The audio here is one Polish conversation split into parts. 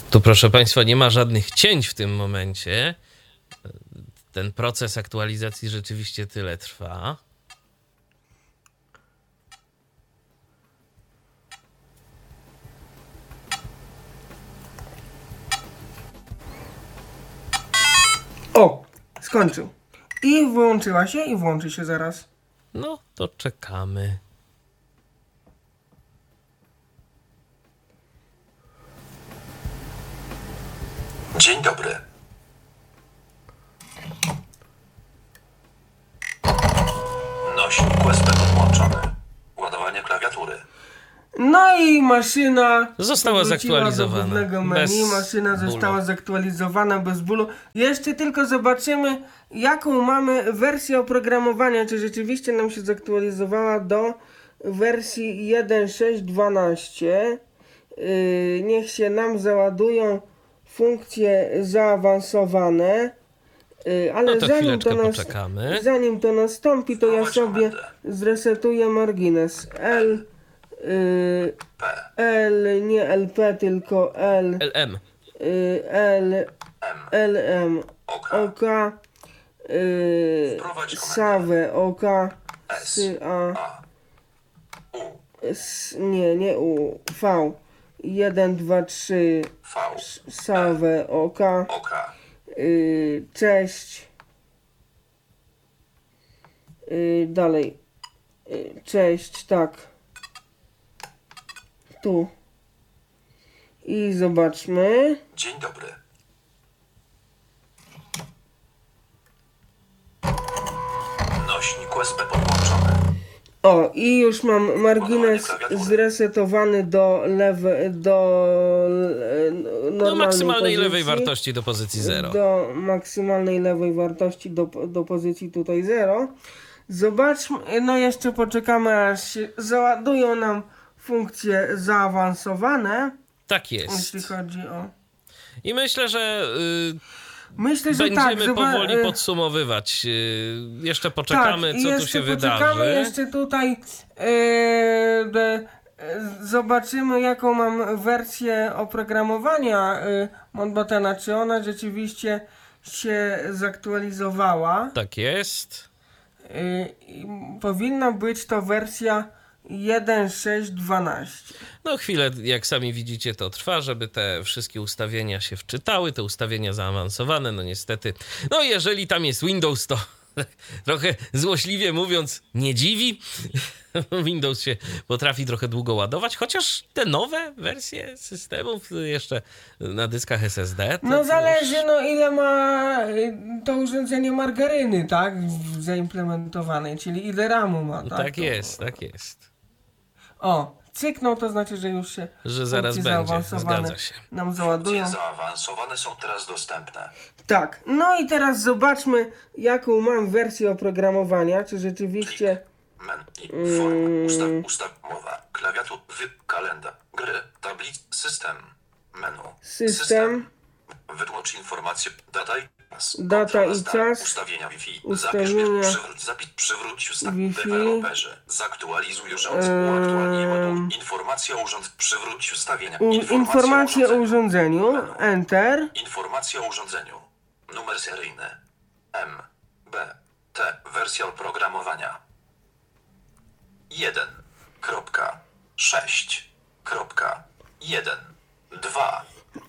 Tu, proszę Państwa, nie ma żadnych cięć w tym momencie. Ten proces aktualizacji rzeczywiście tyle trwa. O, skończył. I wyłączyła się i włączy się zaraz. No, to czekamy. Dzień dobry. Nośnik USB podłączony. Ładowanie klawiatury. No i maszyna Została powróciła zaktualizowana. do głównego menu. Bez Maszyna bólu. została zaktualizowana bez bólu. Jeszcze tylko zobaczymy, jaką mamy wersję oprogramowania. Czy rzeczywiście nam się zaktualizowała do wersji 1.6.12. Niech się nam załadują funkcje zaawansowane. Ale No to chwileczkę poczekamy. zanim to nastąpi, to ja Spróbować sobie komendę. zresetuję margines. Nie LP, tylko LM. LM, OK. OK, Wprowadź komendę. Save, OK, S. A. U. nie U, V, 1, 2, 3, V. Save, OK, OK. cześć, dalej, cześć, tak, tu i zobaczmy. Dzień dobry. Nośnik USB podłączony. O, i już mam margines klawiatury. zresetowany do normalnej Do maksymalnej pozycji, lewej wartości do pozycji 0. do maksymalnej lewej wartości do pozycji tutaj 0. Zobaczmy, no jeszcze poczekamy, aż się załadują nam funkcje zaawansowane, Tak jest. jeśli chodzi o... I myślę, że Myślę, że będziemy tak, powoli podsumowywać. Jeszcze poczekamy, tak, i co tu jeszcze się poczekamy, wydarzy. jeszcze tutaj zobaczymy, jaką mam wersję oprogramowania Mountbattena, czy ona rzeczywiście się zaktualizowała. Tak jest. I powinna być to wersja 1.6.12. No chwilę, jak sami widzicie, to trwa, żeby te wszystkie ustawienia się wczytały, te ustawienia zaawansowane, no niestety. No jeżeli tam jest Windows, to trochę złośliwie mówiąc nie dziwi. Windows się potrafi trochę długo ładować, chociaż te nowe wersje systemów jeszcze na dyskach SSD... No już- zależy, no ile ma to urządzenie margaryny, tak, zaimplementowane, czyli ile RAMu ma, tak? Tak jest, tak jest. O, cyknął, to znaczy, że już się Że zaraz funkcje będzie, zaawansowane zgadza się. nam załadują. Funkcje zaawansowane są teraz dostępne. Tak, no i teraz zobaczmy, jaką mam wersję oprogramowania, czy rzeczywiście... Form, ustaw, mowa, klawiatur, kalendarz, gry, tablic, system, menu. System. Wytłocz informacje, data i czas. Data Kontrola i stanu, czas. Ustawienia Wi-Fi. Ustawienia Przywróć Wi-Fi. deweloperzy. Zaktualizuj urządzenie. Uaktualnij moduł. Informacja o urządzeniu. Przywróć ustawienia. Informacje o urządzeniu, Menu. Enter. Informacja o urządzeniu. Numer seryjny. M, B, T. Wersja oprogramowania. 1.6.1 2.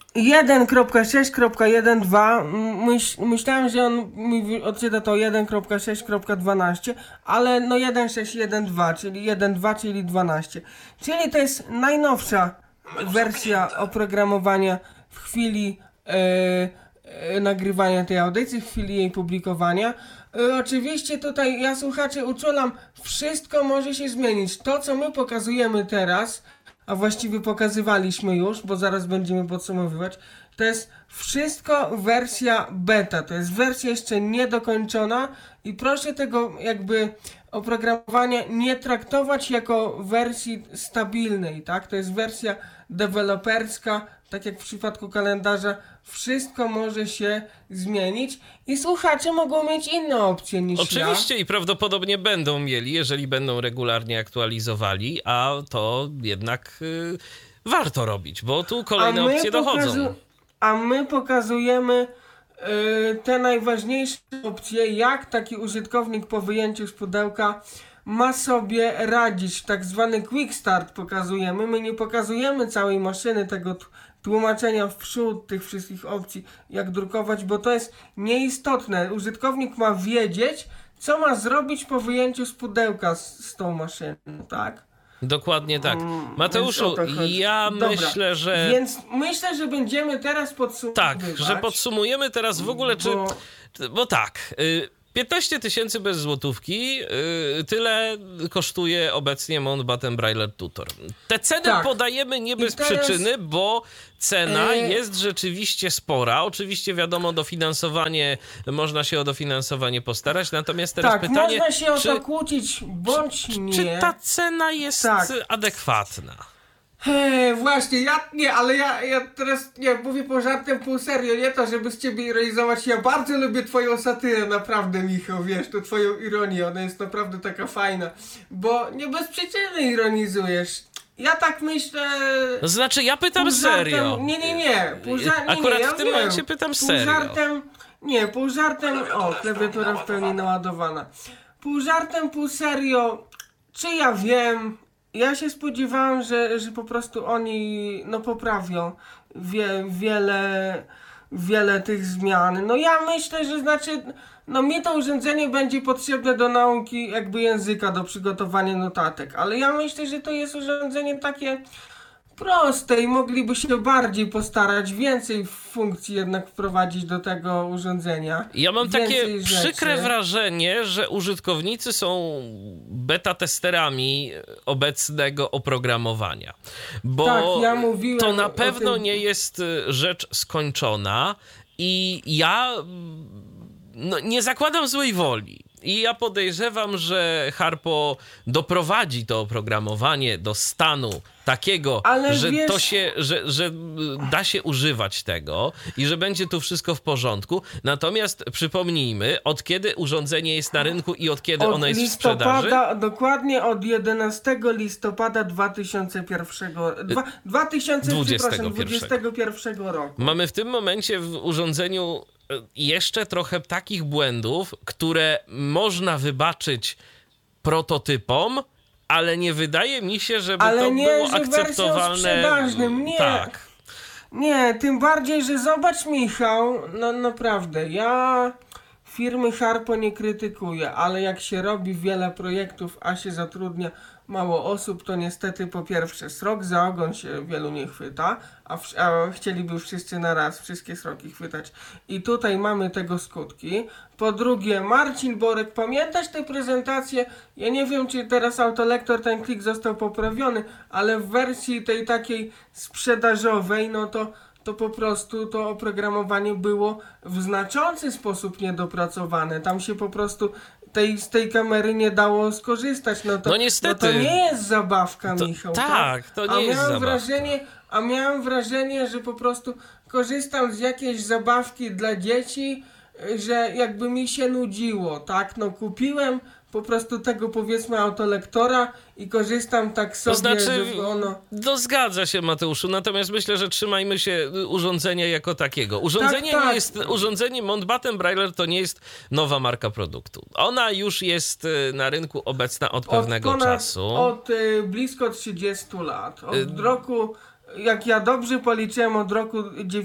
1.6.1.2 myślałem, że on mi odczyta to 1.6.12, ale no 1.6.1.2, czyli 1.2, czyli 12. Czyli to jest najnowsza wersja oprogramowania w chwili nagrywania tej audycji, w chwili jej publikowania. Oczywiście tutaj ja, słuchacze, uczulam, wszystko może się zmienić. To, co my pokazujemy teraz, a właściwie pokazywaliśmy już, bo zaraz będziemy podsumowywać, to jest wszystko wersja beta, to jest wersja jeszcze niedokończona i proszę tego jakby oprogramowania nie traktować jako wersji stabilnej, tak? To jest wersja deweloperska, tak jak w przypadku kalendarza, wszystko może się zmienić i słuchacze mogą mieć inne opcje niż Oczywiście i prawdopodobnie będą mieli, jeżeli będą regularnie aktualizowali, a to jednak warto robić, bo tu kolejne opcje dochodzą. a my pokazujemy te najważniejsze opcje, jak taki użytkownik po wyjęciu z pudełka ma sobie radzić. Tak zwany quick start pokazujemy. My nie pokazujemy całej maszyny, tego tłumaczenia w przód tych wszystkich opcji, jak drukować, bo to jest nieistotne. Użytkownik ma wiedzieć, co ma zrobić po wyjęciu z pudełka z tą maszyną, tak? Dokładnie tak. Mateuszu, ja Dobra, myślę, że... Więc myślę, że będziemy teraz podsumowywać. Tak, że podsumujemy teraz w ogóle, bo tak... 15 000 bez złotówki, tyle kosztuje obecnie Mountbatten Brailler Tutor. Te ceny podajemy nie bez przyczyny, bo cena jest rzeczywiście spora. Oczywiście wiadomo, dofinansowanie, można się o dofinansowanie postarać, natomiast teraz pytanie... można się o to kłócić, bądź nie. Czy ta cena jest adekwatna? Właśnie, ja teraz mówię po żartem, pół serio, nie to, żeby z ciebie ironizować. Ja bardzo lubię twoją satyrę, naprawdę, Michał, wiesz, to twoją ironię, ona jest naprawdę taka fajna, bo nie bez przyczyny ironizujesz. Ja tak myślę... Znaczy, ja pytam serio. Nie. Akurat w tym momencie pytam serio. Pół żartem, klawiatura w pełni naładowana. Pół żartem, pół serio, czy ja wiem... Ja się spodziewałem, że po prostu oni poprawią wiele tych zmian. No ja myślę, że mi to urządzenie będzie potrzebne do nauki jakby języka, do przygotowania notatek, ale ja myślę, że to jest urządzenie takie proste i mogliby się bardziej postarać, więcej funkcji jednak wprowadzić do tego urządzenia. Ja mam takie przykre wrażenie, że użytkownicy są beta-testerami obecnego oprogramowania. Bo to na pewno nie jest rzecz skończona i ja nie zakładam złej woli. I ja podejrzewam, że Harpo doprowadzi to oprogramowanie do stanu takiego, że da się używać tego i że będzie tu wszystko w porządku. Natomiast przypomnijmy, od kiedy urządzenie jest na rynku i od kiedy ono jest w sprzedaży? Dokładnie od 11 listopada 2021 roku. Mamy w tym momencie w urządzeniu jeszcze trochę takich błędów, które można wybaczyć prototypom, ale nie wydaje mi się, żeby to było akceptowalne. Nie. Tak. Nie, tym bardziej, że zobacz, Michał, naprawdę, ja firmy Harpo nie krytykuję, ale jak się robi wiele projektów, a się zatrudnia mało osób, to niestety po pierwsze srok za ogon się wielu nie chwyta, a chcieliby wszyscy na raz wszystkie sroki chwytać. I tutaj mamy tego skutki. Po drugie, Marcin Borek, pamiętasz tę prezentację? Ja nie wiem, czy teraz autolektor, ten klik został poprawiony, ale w wersji tej takiej sprzedażowej, to po prostu to oprogramowanie było w znaczący sposób niedopracowane. Tam się po prostu z tej kamery nie dało skorzystać. Niestety. To nie jest zabawka, Michał. Tak, to nie jest zabawka. A miałem wrażenie, że po prostu korzystam z jakiejś zabawki dla dzieci, że jakby mi się nudziło, tak? Kupiłem po prostu tego, powiedzmy, autolektora i korzystam tak sobie, żeby ono... Zgadza się, Mateuszu, natomiast myślę, że trzymajmy się urządzenia jako takiego. Urządzenie Mountbatten Brailler to nie jest nowa marka produktu. Ona już jest na rynku obecna od pewnego czasu. Od blisko 30 lat. Od roku... Jak ja dobrze policzyłem, od roku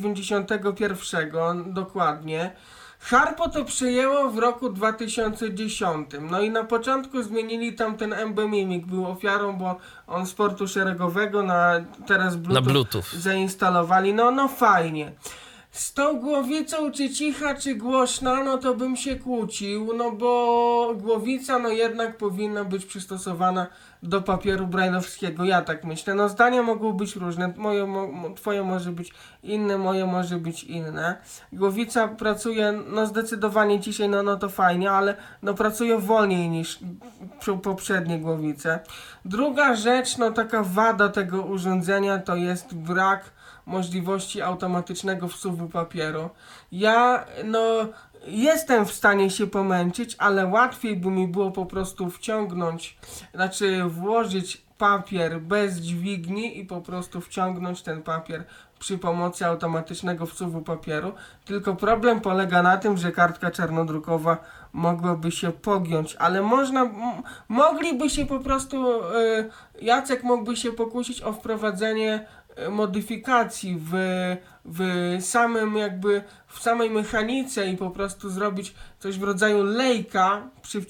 91 dokładnie. Harpo to przyjęło w roku 2010. No i na początku zmienili tam ten MB Mimic, był ofiarą, bo on z portu szeregowego teraz Bluetooth zainstalowali. No fajnie. Z tą głowicą, czy cicha, czy głośna, to bym się kłócił, bo głowica jednak powinna być przystosowana do papieru brajlowskiego, ja tak myślę. Zdania mogą być różne, twoje może być inne, moje może być inne. Głowica pracuje, zdecydowanie dzisiaj, to fajnie, ale pracuje wolniej niż poprzednie głowice. Druga rzecz, taka wada tego urządzenia to jest brak możliwości automatycznego wsuwu papieru. Ja jestem w stanie się pomęczyć, ale łatwiej by mi było po prostu włożyć papier bez dźwigni i po prostu wciągnąć ten papier przy pomocy automatycznego wsuwu papieru. Tylko problem polega na tym, że kartka czarnodrukowa mogłaby się pogiąć, ale mogliby się po prostu, Jacek mógłby się pokusić o wprowadzenie modyfikacji w samej mechanice i po prostu zrobić coś w rodzaju lejka przy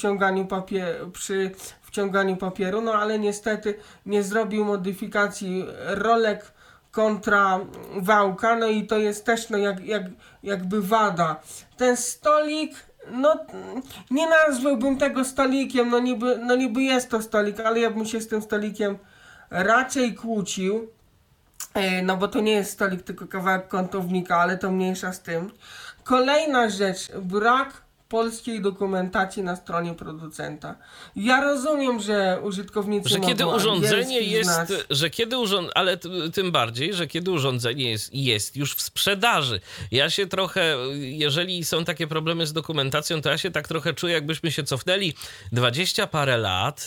wciąganiu papieru, no ale niestety nie zrobił modyfikacji rolek kontra wałka, no i to jest też jakby wada. Ten stolik, no nie nazwałbym tego stolikiem, no niby jest to stolik, ale ja bym się z tym stolikiem raczej kłócił. No bo to nie jest stolik, tylko kawałek kątownika, ale to mniejsza z tym. Kolejna rzecz, brak polskiej dokumentacji na stronie producenta. Ja rozumiem, że użytkownicy że kiedy mogą urządzenie jest, znać. ale tym bardziej, że kiedy urządzenie jest już w sprzedaży. Ja się trochę, jeżeli są takie problemy z dokumentacją, to ja się tak trochę czuję, jakbyśmy się cofnęli 20 parę lat,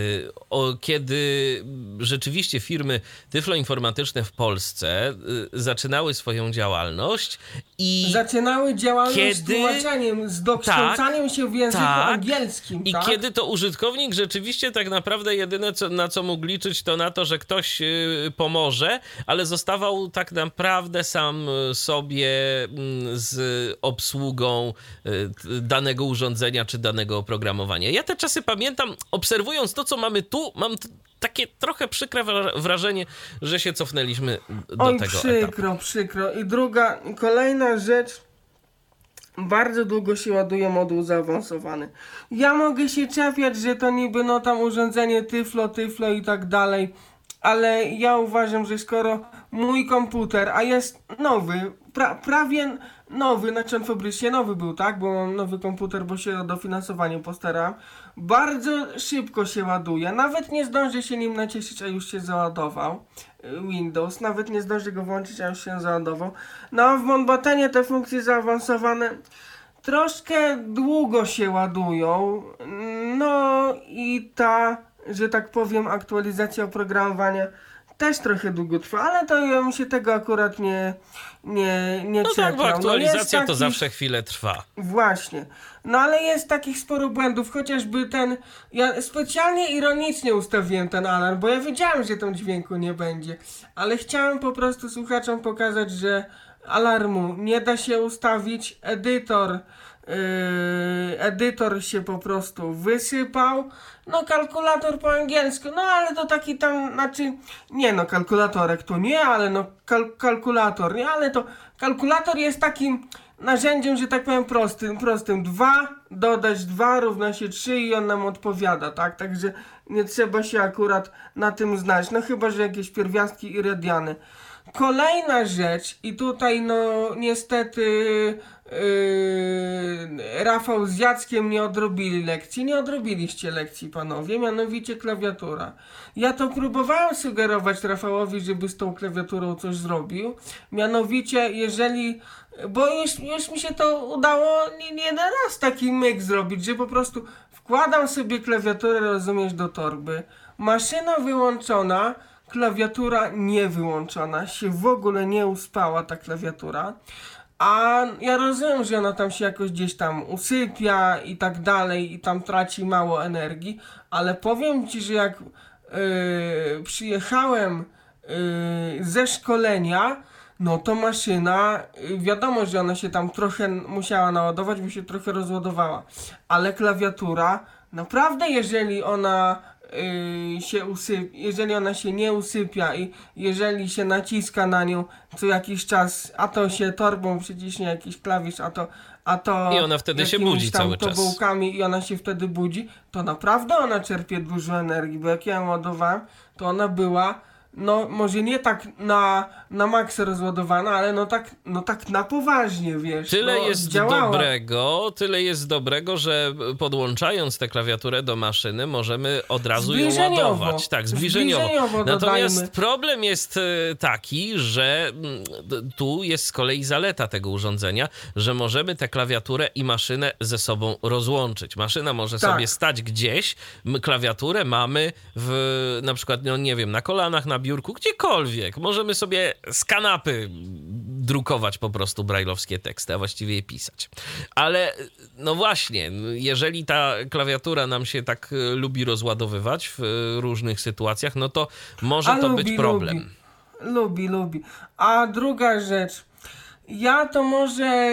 kiedy rzeczywiście firmy tyfloinformatyczne w Polsce zaczynały swoją działalność i zaczynały działalność z tłumaczeniem, z dokształcaniem się w języku angielskim. I kiedy to użytkownik rzeczywiście tak naprawdę jedyne, na co mógł liczyć, to na to, że ktoś pomoże, ale zostawał tak naprawdę sam sobie z obsługą danego urządzenia czy danego oprogramowania. Ja te czasy pamiętam, obserwując to, co mamy tu, mam takie trochę przykre wrażenie, że się cofnęliśmy do tego etapu. Przykro. I kolejna rzecz, bardzo długo się ładuje moduł zaawansowany. Ja mogę się czepiać, że to niby tam urządzenie tyflo i tak dalej, ale ja uważam, że skoro mój komputer, a jest nowy, prawie nowy, znaczy on fabrycznie nowy był, tak? Bo mam nowy komputer, bo się o dofinansowanie postarałem. Bardzo szybko się ładuje. Nawet nie zdążę się nim nacieszyć, a już się załadował. Windows. Nawet nie zdążę go włączyć, a już się załadował. No a w Monbatenie te funkcje zaawansowane troszkę długo się ładują. No i że tak powiem, aktualizacja oprogramowania też trochę długo trwa, ale to ja bym się tego akurat nie czepiał. Tak, bo aktualizacja to zawsze chwilę trwa. Właśnie. No ale jest takich sporo błędów, chociażby ja specjalnie ironicznie ustawiłem ten alarm, bo ja wiedziałem, że tam dźwięku nie będzie, ale chciałem po prostu słuchaczom pokazać, że alarmu nie da się ustawić, edytor się po prostu wysypał, no kalkulator po angielsku, no ale to taki tam, znaczy, nie no, kalkulatorek to nie, ale no kalkulator, nie, ale to kalkulator jest takim narzędziem, że tak powiem prostym, 2 dodać 2 równa się 3 i on nam odpowiada, tak, także nie trzeba się akurat na tym znać, no chyba, że jakieś pierwiastki i radiany. Kolejna rzecz, i tutaj no niestety Rafał z Jackiem nie odrobili lekcji. Nie odrobiliście lekcji, panowie, mianowicie klawiatura. Ja to próbowałem sugerować Rafałowi, żeby z tą klawiaturą coś zrobił. Mianowicie, bo już mi się to udało nie jeden raz taki myk zrobić, że po prostu wkładam sobie klawiaturę, rozumiesz, do torby. Maszyna wyłączona, klawiatura niewyłączona, się w ogóle nie uspała ta klawiatura, a ja rozumiem, że ona tam się jakoś gdzieś tam usypia i tak dalej i tam traci mało energii, ale powiem ci, że jak przyjechałem ze szkolenia, no to maszyna, wiadomo, że ona się tam trochę musiała naładować, bo się trochę rozładowała, ale klawiatura, naprawdę jeżeli ona jeżeli ona się nie usypia i jeżeli się naciska na nią co jakiś czas, a to się torbą przyciśnie jakiś klawisz, a to i ona wtedy się budzi cały czas. Tobołkami i ona się wtedy budzi, to naprawdę ona czerpie dużo energii, bo jak ja ją ładowałem, to ona była no może nie tak na maksa rozładowana, ale no tak na poważnie, wiesz. Tyle no, jest działała. dobrego, że podłączając tę klawiaturę do maszyny możemy od razu ją Zbliżeniowo. ładować. Tak, zbliżeniowo. Natomiast dodajmy. problem jest taki, że tu jest z kolei zaleta tego urządzenia, że możemy tę klawiaturę i maszynę ze sobą rozłączyć. Maszyna może Tak. sobie stać gdzieś, my klawiaturę mamy na przykład, no nie wiem, na kolanach, na biurku, gdziekolwiek. Możemy sobie z kanapy drukować po prostu brajlowskie teksty, a właściwie je pisać. Ale no właśnie, jeżeli ta klawiatura nam się tak lubi rozładowywać w różnych sytuacjach, no to może to być problem. Lubi. A druga rzecz. Ja to może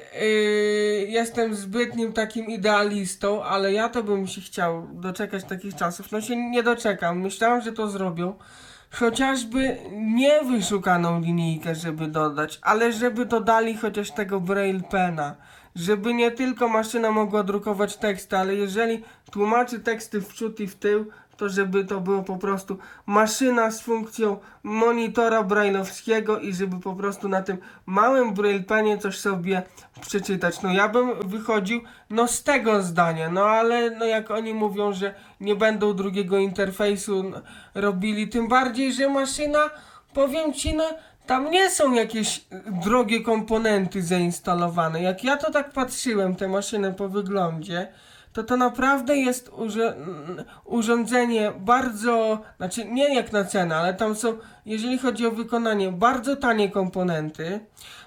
jestem zbytnim takim idealistą, ale ja to bym się chciał doczekać takich czasów. No się nie doczekam. Myślałem, że to zrobią. Chociażby nie wyszukaną linijkę, żeby dodać, ale żeby dodali chociaż tego Braille Pena. Żeby nie tylko maszyna mogła drukować teksty, ale jeżeli tłumaczy teksty w przód i w tył, to żeby to było po prostu maszyna z funkcją monitora brailleowskiego i żeby po prostu na tym małym Braille Penie coś sobie przeczytać. No ja bym wychodził z tego zdania, no ale no jak oni mówią, że nie będą drugiego interfejsu robili, tym bardziej, że maszyna, powiem ci, no tam nie są jakieś drogie komponenty zainstalowane. Jak ja to tak patrzyłem, tę maszynę po wyglądzie, to naprawdę jest urządzenie bardzo, znaczy nie jak na cenę, ale tam są, jeżeli chodzi o wykonanie, bardzo tanie komponenty.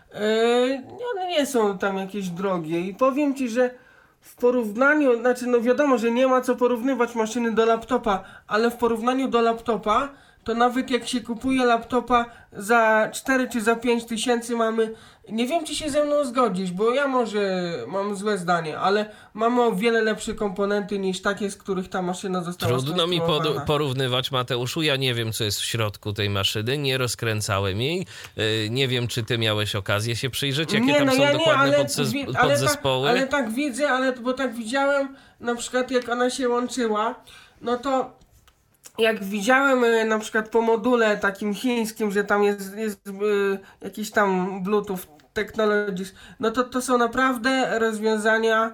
One nie są tam jakieś drogie i powiem ci, że w porównaniu, znaczy no wiadomo, że nie ma co porównywać maszyny do laptopa, ale w porównaniu do laptopa, to nawet jak się kupuje laptopa za 4 czy za 5 tysięcy mamy, nie wiem czy się ze mną zgodzisz, bo ja może mam złe zdanie, ale mamy o wiele lepsze komponenty niż takie, z których ta maszyna została Trudno mi skonstruowana. porównywać, Mateuszu, ja nie wiem co jest w środku tej maszyny, nie rozkręcałem jej, nie wiem czy ty miałeś okazję się przyjrzeć, jakie tam są dokładne podzespoły. Ale tak widzę, bo tak widziałem, na przykład jak ona się łączyła, no to jak widziałem na przykład po module takim chińskim, że tam jest jakiś tam Bluetooth Technologies, no to są naprawdę rozwiązania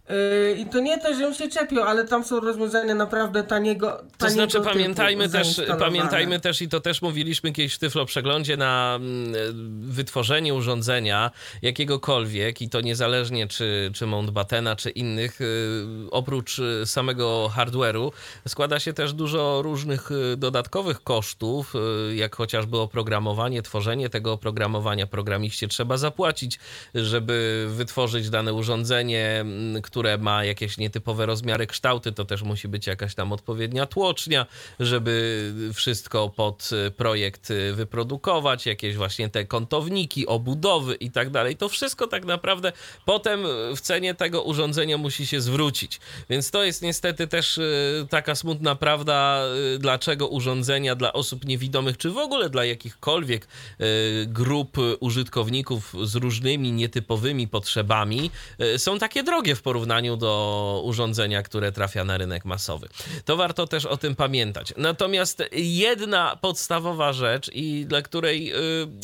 i to nie to, żebym się czepiał, ale tam są rozwiązania naprawdę taniego To znaczy typu pamiętajmy też i to też mówiliśmy kiedyś w Tyflo Przeglądzie na wytworzenie urządzenia jakiegokolwiek i to niezależnie czy Mountbattena, czy innych, oprócz samego hardware'u składa się też dużo różnych dodatkowych kosztów, jak chociażby oprogramowanie, tworzenie tego oprogramowania. Programiście trzeba zapłacić, żeby wytworzyć dane urządzenie, które ma jakieś nietypowe rozmiary, kształty, to też musi być jakaś tam odpowiednia tłocznia, żeby wszystko pod projekt wyprodukować, jakieś właśnie te kątowniki, obudowy i tak dalej. To wszystko tak naprawdę potem w cenie tego urządzenia musi się zwrócić. Więc to jest niestety też taka smutna prawda, dlaczego urządzenia dla osób niewidomych, czy w ogóle dla jakichkolwiek grup użytkowników z różnymi nietypowymi potrzebami są takie drogie w porównaniu do urządzenia, które trafia na rynek masowy. To warto też o tym pamiętać. Natomiast jedna podstawowa rzecz i dla której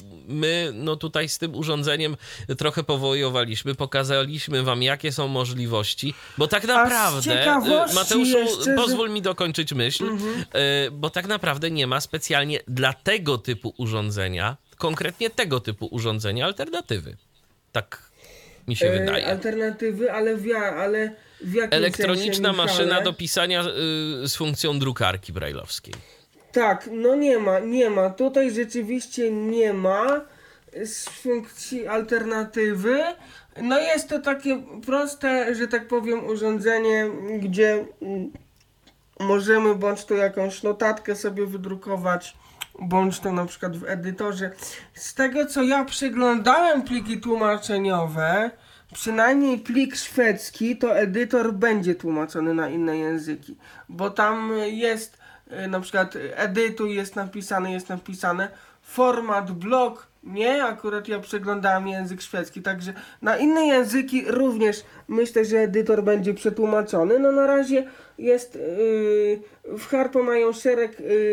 my tutaj z tym urządzeniem trochę powojowaliśmy, pokazaliśmy wam jakie są możliwości, bo tak naprawdę, Mateuszu, pozwól mi dokończyć myśl, bo tak naprawdę nie ma specjalnie dla tego typu urządzenia, konkretnie tego typu urządzenia alternatywy. Tak mi się wydaje. Alternatywy, ale w jakim elektroniczna sensie, maszyna do pisania z funkcją drukarki brajlowskiej. Tak, no nie ma. Tutaj rzeczywiście nie ma z funkcji alternatywy. No jest to takie proste, że tak powiem, urządzenie, gdzie możemy bądź to jakąś notatkę sobie wydrukować, bądź to na przykład w edytorze. Z tego co ja przeglądałem pliki tłumaczeniowe, przynajmniej plik szwedzki, to edytor będzie tłumaczony na inne języki, bo tam jest na przykład edytuj jest napisane, format blok, nie, akurat ja przeglądałem język szwedzki, także na inne języki również myślę, że edytor będzie przetłumaczony. No na razie jest w Harpo mają szereg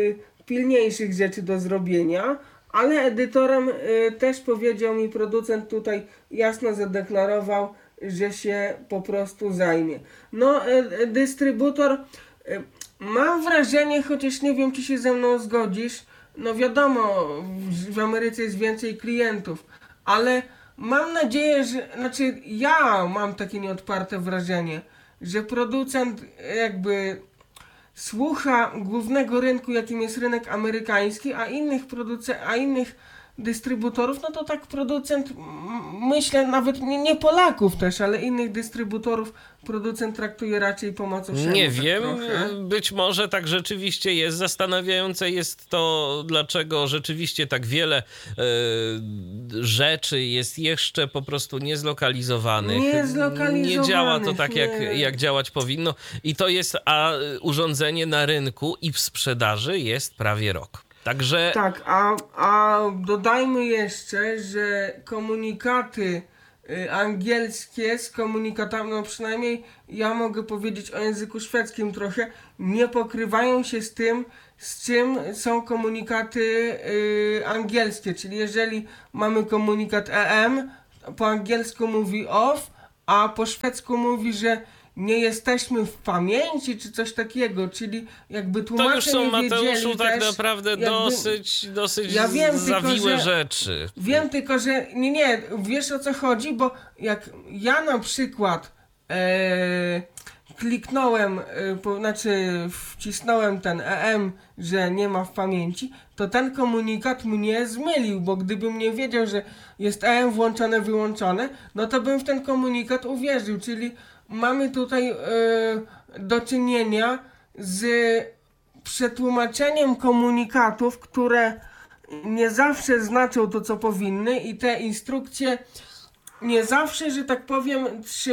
pilniejszych rzeczy do zrobienia, ale edytorem też powiedział mi producent tutaj, jasno zadeklarował, że się po prostu zajmie. No, dystrybutor, mam wrażenie, chociaż nie wiem, czy się ze mną zgodzisz, no wiadomo, w Ameryce jest więcej klientów, ale mam nadzieję, że, znaczy ja mam takie nieodparte wrażenie, że producent jakby słucha głównego rynku, jakim jest rynek amerykański, a innych dystrybutorów, no to tak producent, myślę, nawet nie Polaków też, ale innych dystrybutorów producent traktuje raczej po macoszemu. Nie tak wiem, trochę. być może tak rzeczywiście jest. Zastanawiające jest to, dlaczego rzeczywiście tak wiele rzeczy jest jeszcze po prostu niezlokalizowanych. Nie działa to tak, jak działać powinno. I to jest, a urządzenie na rynku i w sprzedaży jest prawie rok. Także... Tak, a dodajmy jeszcze, że komunikaty angielskie z komunikatami, no przynajmniej ja mogę powiedzieć o języku szwedzkim trochę, nie pokrywają się z tym, z czym są komunikaty angielskie. Czyli jeżeli mamy komunikat EM, po angielsku mówi off, a po szwedzku mówi, że nie jesteśmy w pamięci, czy coś takiego, czyli jakby tłumacze to już są, nie wiedzieli Mateuszu, tak też, naprawdę jakby, dosyć ja wiem, zawiłe rzeczy. Wiem tylko, że nie, wiesz o co chodzi, bo jak ja na przykład kliknąłem, wcisnąłem ten EM, że nie ma w pamięci, to ten komunikat mnie zmylił, bo gdybym nie wiedział, że jest EM włączone, wyłączone, no to bym w ten komunikat uwierzył, czyli mamy tutaj do czynienia z przetłumaczeniem komunikatów, które nie zawsze znaczą to, co powinny, i te instrukcje nie zawsze, że tak powiem,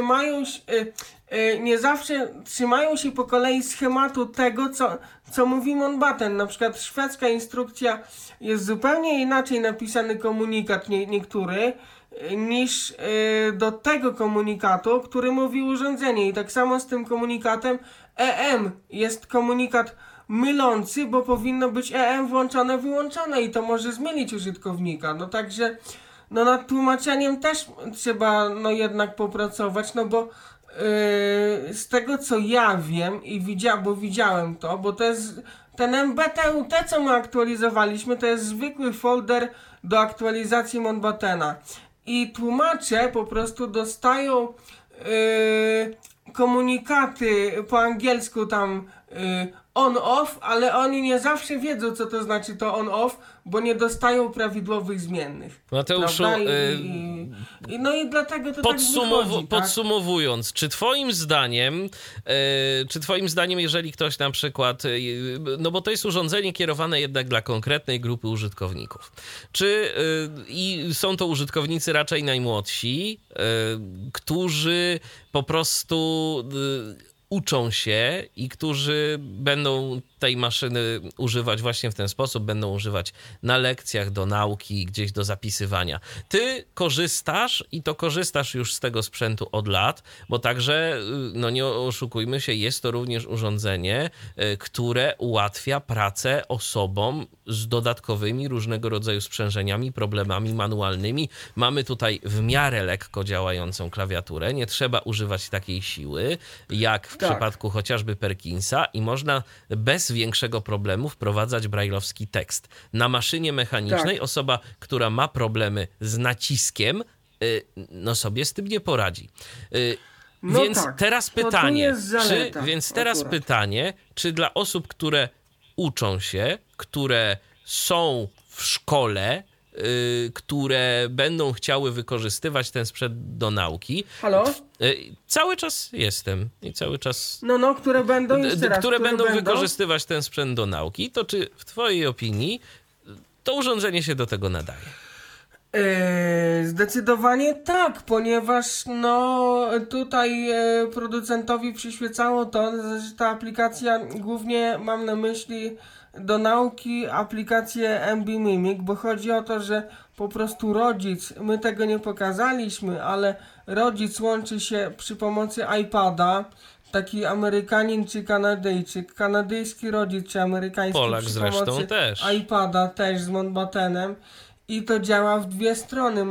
nie zawsze trzymają się po kolei schematu tego, co mówi Mountbatten. Na przykład szwedzka instrukcja jest zupełnie inaczej napisany komunikat niektóry niż do tego komunikatu, który mówi urządzenie. I tak samo z tym komunikatem EM jest komunikat mylący, bo powinno być EM włączone, wyłączone i to może zmylić użytkownika. No także nad tłumaczeniem też trzeba jednak popracować, no bo z tego co ja wiem i widziałem to, bo to jest ten MBTUT, co my aktualizowaliśmy, to jest zwykły folder do aktualizacji Mountbattena i tłumacze po prostu dostają komunikaty po angielsku tam on-off, ale oni nie zawsze wiedzą, co to znaczy to on-off, bo nie dostają prawidłowych zmiennych. Mateuszu, no i dlatego to tak wychodzi, tak? Podsumowując, czy twoim zdaniem, jeżeli ktoś na przykład, no bo to jest urządzenie kierowane jednak dla konkretnej grupy użytkowników, i są to użytkownicy raczej najmłodsi, którzy po prostu uczą się i którzy będą tej maszyny używać właśnie w ten sposób, będą używać na lekcjach, do nauki, gdzieś do zapisywania. Ty korzystasz i to korzystasz już z tego sprzętu od lat, bo także, no nie oszukujmy się, jest to również urządzenie, które ułatwia pracę osobom z dodatkowymi różnego rodzaju sprzężeniami, problemami manualnymi. Mamy tutaj w miarę lekko działającą klawiaturę, nie trzeba używać takiej siły, jak w przypadku chociażby Perkinsa i można bez większego problemu wprowadzać brajlowski tekst. Na maszynie mechanicznej osoba, która ma problemy z naciskiem, no sobie z tym nie poradzi. Teraz pytanie, czy dla osób, które uczą się, które są w szkole, które będą chciały wykorzystywać ten sprzęt do nauki. Halo? Cały czas jestem i cały czas... które będą jeszcze raz, które będą wykorzystywać ten sprzęt do nauki, to czy w twojej opinii to urządzenie się do tego nadaje? Zdecydowanie tak, ponieważ tutaj producentowi przyświecało to, że ta aplikacja, głównie mam na myśli do nauki aplikację MB Mimic, bo chodzi o to, że po prostu rodzic, my tego nie pokazaliśmy, ale rodzic łączy się przy pomocy iPada, taki Amerykanin czy Kanadyjczyk, kanadyjski rodzic czy amerykański Polak przy zresztą pomocy też. iPada też z Mountbattenem i to działa w dwie strony.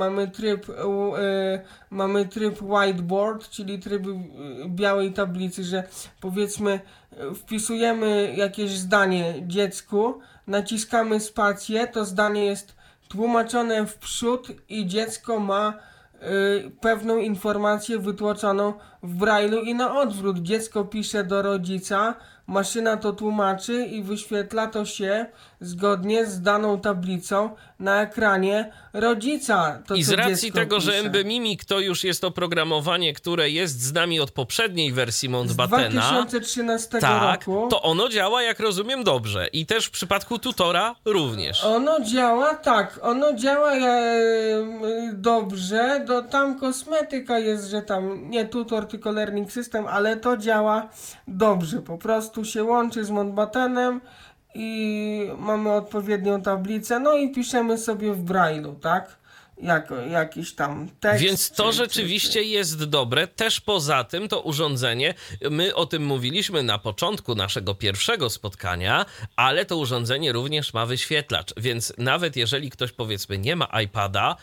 Mamy tryb whiteboard, czyli tryb białej tablicy, że powiedzmy wpisujemy jakieś zdanie dziecku, naciskamy spację, to zdanie jest tłumaczone w przód i dziecko ma pewną informację wytłoczoną w Braille'u i na odwrót. Dziecko pisze do rodzica, maszyna to tłumaczy i wyświetla to się zgodnie z daną tablicą na ekranie rodzica. To, I z co racji dziecko tego, pisze. że MB Mimic to już jest oprogramowanie, które jest z nami od poprzedniej wersji Z Mountbattena, 2013 tak, roku. to ono działa, jak rozumiem, dobrze. I też w przypadku tutora również. Ono działa, tak, ono działa dobrze, tam kosmetyka jest, że tam nie tutor, tylko learning system, ale to działa dobrze, po prostu się łączy z Mountbattenem i mamy odpowiednią tablicę, no i piszemy sobie w Braille'u, tak? Jakiś tam tekst. Więc to rzeczywiście jest dobre. Też poza tym to urządzenie, my o tym mówiliśmy na początku naszego pierwszego spotkania, ale to urządzenie również ma wyświetlacz, więc nawet jeżeli ktoś powiedzmy nie ma iPada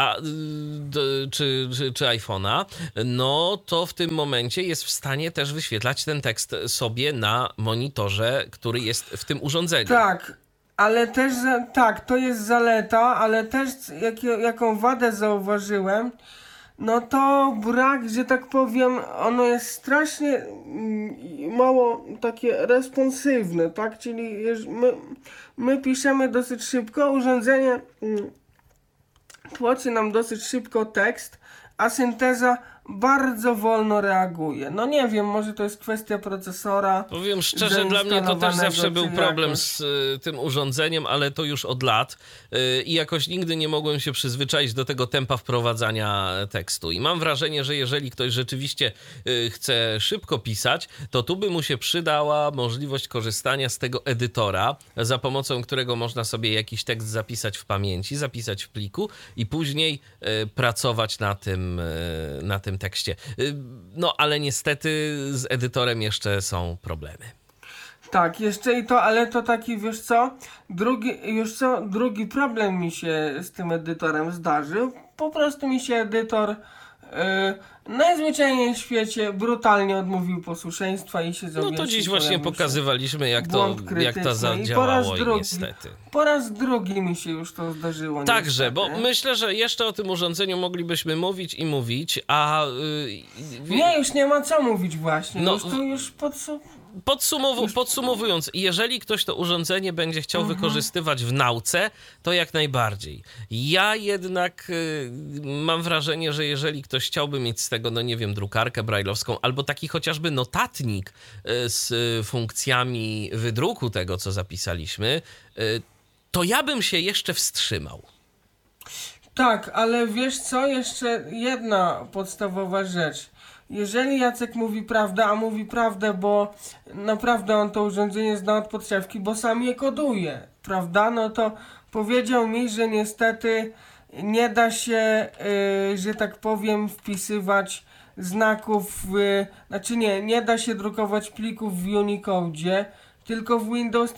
czy iPhone'a, no to w tym momencie jest w stanie też wyświetlać ten tekst sobie na monitorze, który jest w tym urządzeniu. Tak. Ale też, tak, to jest zaleta, ale też jaką wadę zauważyłem, no to brak, że tak powiem, ono jest strasznie mało takie responsywne, tak, czyli my piszemy dosyć szybko, urządzenie tłoczy nam dosyć szybko tekst, a synteza bardzo wolno reaguje. No nie wiem, może to jest kwestia procesora. Powiem szczerze, dla mnie to też zawsze był problem z tym urządzeniem, ale to już od lat i jakoś nigdy nie mogłem się przyzwyczaić do tego tempa wprowadzania tekstu. I mam wrażenie, że jeżeli ktoś rzeczywiście chce szybko pisać, to tu by mu się przydała możliwość korzystania z tego edytora, za pomocą którego można sobie jakiś tekst zapisać w pamięci, zapisać w pliku i później pracować na tym tekście. No, ale niestety z edytorem jeszcze są problemy. Tak, jeszcze i to, ale to taki, wiesz co, drugi problem mi się z tym edytorem zdarzył. Po prostu mi się edytor najzwyczajniej w świecie brutalnie odmówił posłuszeństwa i się zawiesił. No to dziś właśnie pokazywaliśmy, jak to zadziałało i niestety. Po raz drugi mi się już to zdarzyło. Także, niestety. bo myślę, że jeszcze o tym urządzeniu moglibyśmy mówić, a... Nie, już nie ma co mówić właśnie. No, już Podsumowując, jeżeli ktoś to urządzenie będzie chciał wykorzystywać w nauce, to jak najbardziej. Ja jednak mam wrażenie, że jeżeli ktoś chciałby mieć z tego, no nie wiem, drukarkę brajlowską albo taki chociażby notatnik z funkcjami wydruku tego, co zapisaliśmy, to ja bym się jeszcze wstrzymał. Tak, ale wiesz co? Jeszcze jedna podstawowa rzecz. Jeżeli Jacek mówi prawdę, a mówi prawdę, bo naprawdę on to urządzenie zna od podszewki, bo sam je koduje, prawda? No to powiedział mi, że niestety nie da się, że tak powiem, wpisywać znaków, nie da się drukować plików w Unicodzie, tylko w Windows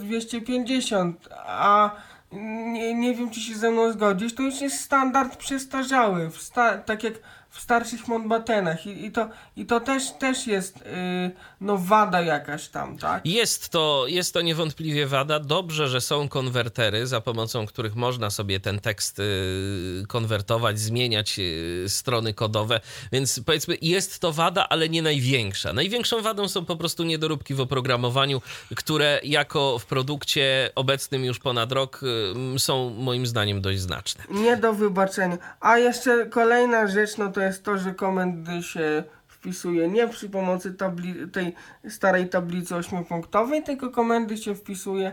1250, a nie wiem, czy się ze mną zgodzisz, to już jest standard przestarzały, tak jak w starszych Mountbattenach i to też jest wada jakaś tam, tak? Jest to niewątpliwie wada. Dobrze, że są konwertery, za pomocą których można sobie ten tekst konwertować, zmieniać strony kodowe, więc powiedzmy jest to wada, ale nie największa. Największą wadą są po prostu niedoróbki w oprogramowaniu, które jako w produkcie obecnym już ponad rok są moim zdaniem dość znaczne. Nie do wybaczenia. A jeszcze kolejna rzecz, no to jest to, że komendy się wpisuje nie przy pomocy tej starej tablicy 8-punktowej, tylko komendy się wpisuje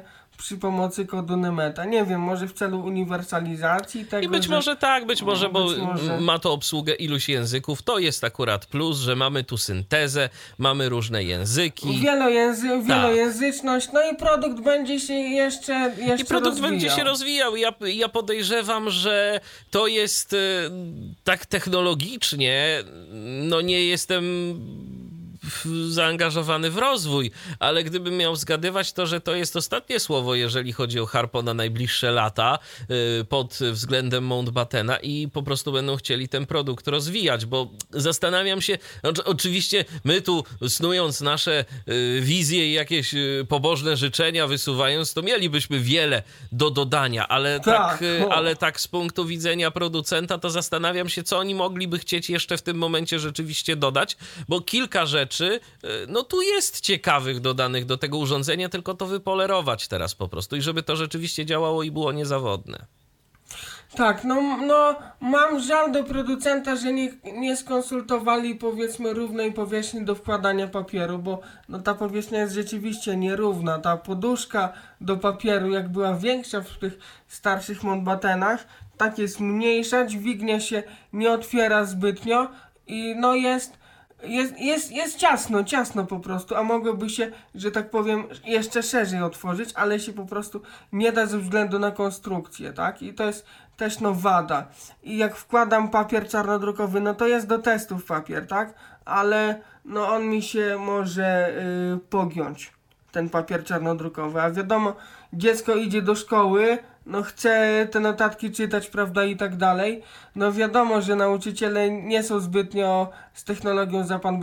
przy pomocy kodu Nemeta. Nie wiem, może w celu uniwersalizacji tego, I być że... może tak, być może, bo być może. ma to obsługę iluś języków. To jest akurat plus, że mamy tu syntezę, mamy różne języki. Wielojęzyczność, no i produkt będzie się jeszcze I produkt rozwijał. będzie się rozwijał. Ja podejrzewam, że to jest tak technologicznie, no nie jestem zaangażowany w rozwój, ale gdybym miał zgadywać, to że to jest ostatnie słowo, jeżeli chodzi o Harpo na najbliższe lata pod względem Mountbattena i po prostu będą chcieli ten produkt rozwijać, bo zastanawiam się, oczywiście my tu snując nasze wizje i jakieś pobożne życzenia wysuwając, to mielibyśmy wiele do dodania, ale tak z punktu widzenia producenta to zastanawiam się, co oni mogliby chcieć jeszcze w tym momencie rzeczywiście dodać, bo kilka rzeczy no tu jest ciekawych dodanych do tego urządzenia, tylko to wypolerować teraz po prostu i żeby to rzeczywiście działało i było niezawodne. Tak, no mam żal do producenta, że nie skonsultowali powiedzmy równej powierzchni do wkładania papieru, bo no ta powierzchnia jest rzeczywiście nierówna. Ta poduszka do papieru jak była większa w tych starszych Mountbattenach, tak jest mniejsza, dźwignia się nie otwiera zbytnio i no jest ciasno po prostu, a mogłoby się, że tak powiem, jeszcze szerzej otworzyć, ale się po prostu nie da ze względu na konstrukcję, tak? I to jest też wada. I jak wkładam papier czarnodrukowy, no to jest do testów papier, tak? Ale no on mi się może pogiąć, ten papier czarnodrukowy, a wiadomo, dziecko idzie do szkoły, no chce te notatki czytać, prawda, i tak dalej. No wiadomo, że nauczyciele nie są zbytnio z technologią